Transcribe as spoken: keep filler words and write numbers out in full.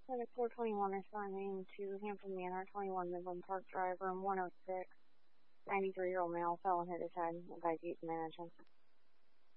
Clinic four twenty-one responding to Hampton Manor, twenty-one Midland Park Drive, room one oh six. ninety-three-year-old male fell and hit his head. Advise youth management.